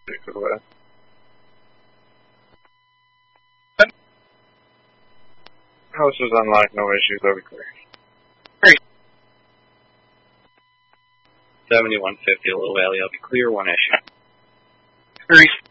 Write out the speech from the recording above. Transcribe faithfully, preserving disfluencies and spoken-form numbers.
Good way. House is unlocked, no issues, over clear. seventy-one fifty, Little Valley, I'll be clear, one issue. Three.